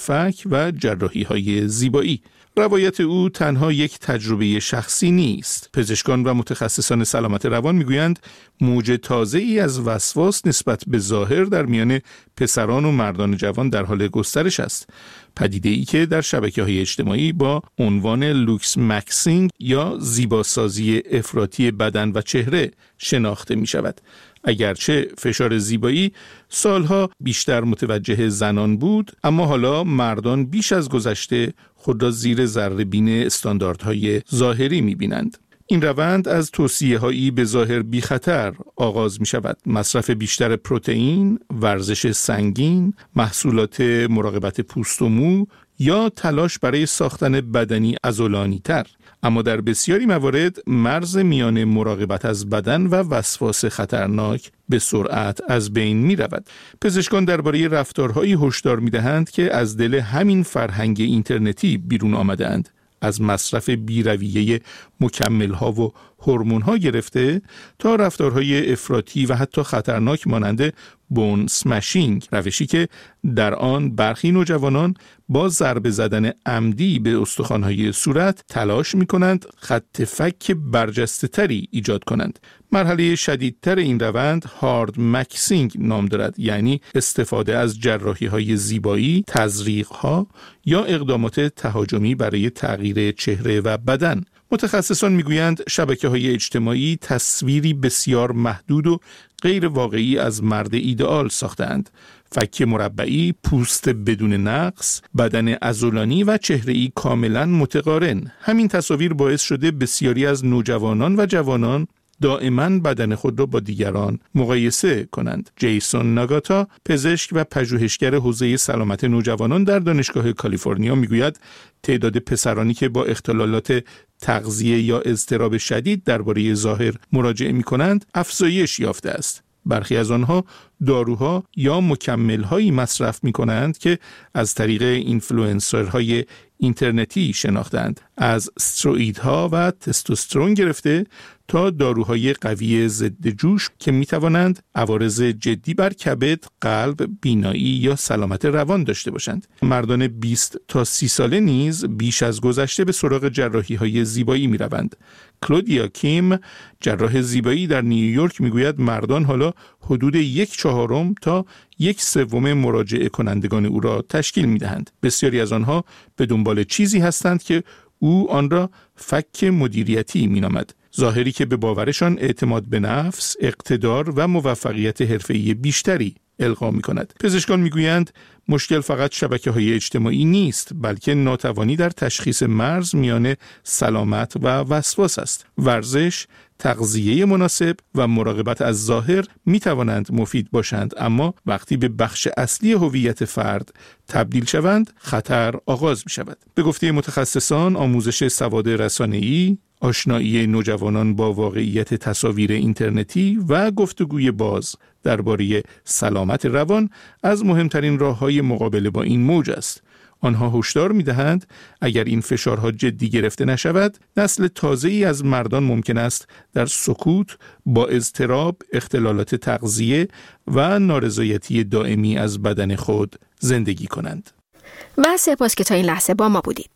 فک و جراحی‌های زیبایی. روایت او تنها یک تجربه شخصی نیست. پزشکان و متخصصان سلامت روان میگویند موج تازه‌ای از وسواس نسبت به ظاهر در میان پسران و مردان جوان در حال گسترش است. پدیده‌ای که در شبکه‌های اجتماعی با عنوان لوکس مکسینگ یا زیباسازی افراطی بدن و چهره شناخته می‌شود. اگرچه فشار زیبایی سالها بیشتر متوجه زنان بود، اما حالا مردان بیش از گذشته خود را زیر ذره‌بین استانداردهای ظاهری می‌بینند. این روند از توصیه‌هایی به ظاهر بی خطر آغاز می شود. مصرف بیشتر پروتئین، ورزش سنگین، محصولات مراقبت پوست و مو یا تلاش برای ساختن بدنی عضلانی‌تر. اما در بسیاری موارد مرز میان مراقبت از بدن و وسواس خطرناک به سرعت از بین می رود. پزشکان درباره رفتارهایی هشدار می دهند که از دل همین فرهنگ اینترنتی بیرون آمدند. از مصرف بی‌رویه مکمل‌ها و هورمون‌ها گرفته تا رفتارهای افراطی و حتی خطرناک مانند بون اسمشینگ، روشی که در آن برخی نوجوانان با ضربه زدن عمدی به استخوان‌های صورت تلاش می‌کنند خط فک برجسته‌تری ایجاد کنند. مرحله شدیدتر این روند هارد مکسینگ نام دارد، یعنی استفاده از جراحی‌های زیبایی، تزریق‌ها یا اقدامات تهاجمی برای تغییر چهره و بدن. متخصصان میگویند شبکه‌های اجتماعی تصویری بسیار محدود و غیر واقعی از مرد ایدئال ساختند. فک مربعی، پوست بدون نقص، بدن عضلانی و چهره‌ای کاملاً متقارن. همین تصاویر باعث شده بسیاری از نوجوانان و جوانان دائما بدن خود را با دیگران مقایسه کنند. جیسون ناگاتا، پزشک و پژوهشگر حوزه سلامت نوجوانان در دانشگاه کالیفرنیا میگوید تعداد پسرانی که با اختلالات تغذیه یا اضطراب شدید درباره ظاهر مراجعه می‌کنند افزایش یافته است. برخی از آنها داروها یا مکمل‌هایی مصرف می‌کنند که از طریق اینفلوئنسرهای اینترنتی شناختند، از استروئیدها و تستوسترون گرفته تا داروهای قوی ضد جوش که می‌توانند عوارض جدی بر کبد، قلب، بینایی یا سلامت روان داشته باشند. مردان 20 تا 30 ساله نیز بیش از گذشته به سراغ جراحی‌های زیبایی می‌روند. کلودیا کیم، جراح زیبایی در نیویورک میگوید مردان حالا حدود 1/4 تا 1/3 مراجعه کنندگان او را تشکیل می‌دهند. بسیاری از آنها به دنبال چیزی هستند که او آن را فک مدیریتی می‌نامد. ظاهری که به باورشان اعتماد به نفس، اقتدار و موفقیت حرفه‌ای بیشتری القا می‌کند. پزشکان می‌گویند مشکل فقط شبکه‌های اجتماعی نیست، بلکه ناتوانی در تشخیص مرز میان سلامت و وسواس است. ورزش، تغذیه مناسب و مراقبت از ظاهر می‌توانند مفید باشند، اما وقتی به بخش اصلی هویت فرد تبدیل شوند، خطر آغاز می‌شود. به گفته متخصصان، آموزش سواد رسانه‌ای، آشنایی نوجوانان با واقعیت تصاویر اینترنتی و گفتگوی باز درباره سلامت روان از مهمترین راه‌های مقابله با این موج است. آنها هشدار می‌دهند اگر این فشارها جدی گرفته نشود، نسل تازه‌ای از مردان ممکن است در سکوت با اضطراب، اختلالات تغذیه و نارضایتی دائمی از بدن خود زندگی کنند. و سپاس که تا این لحظه با ما بودید.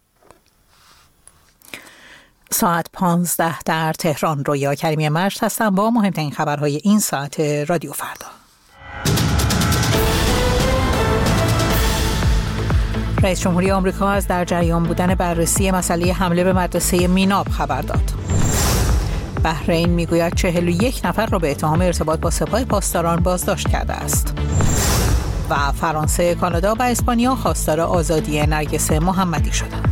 ساعت 15 در تهران. رویا کریمی مجد هستم با مهمترین خبرهای این ساعت رادیو فردا. رئیس جمهوری آمریکا از در جریان بودن بررسی مسئله حمله به مدرسه میناب خبر داد. بحرین میگوید 41 نفر را به اتهام ارتباط با سپاه پاسداران بازداشت کرده است. و فرانسه، کانادا و اسپانیا خواستار آزادی نرگس محمدی شدند.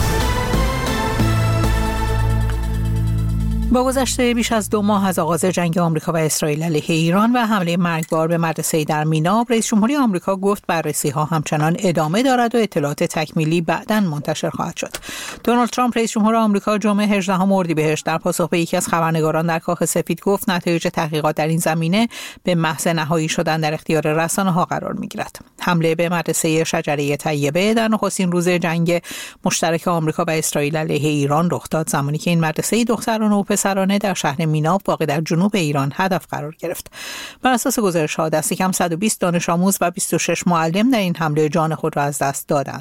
با گذشت بیش از 2 ماه از آغاز جنگ آمریکا و اسرائیل علیه ایران و حمله مرگبار به مدرسه در میناب، رئیس جمهوری آمریکا گفت بررسی‌ها همچنان ادامه دارد و اطلاعات تکمیلی بعداً منتشر خواهد شد. دونالد ترامپ رئیس جمهور آمریکا جمعه 18 اردیبهشت در پاسخ به یکی از خبرنگاران در کاخ سفید گفت نتایج تحقیقات در این زمینه به محض نهایی شدن در اختیار رسانه‌ها قرار می‌گیرد. حمله به مدرسه شجره طیبه در نخستین روز جنگ مشترک آمریکا و اسرائیل علیه ایران رخ داد، زمانی که این مدرسه دخترانه و پسرانه در شهر میناب واقع در جنوب ایران هدف قرار گرفت. بر اساس گزارش‌ها دست کم 120 دانش آموز و 26 معلم در این حمله جان خود را از دست دادند.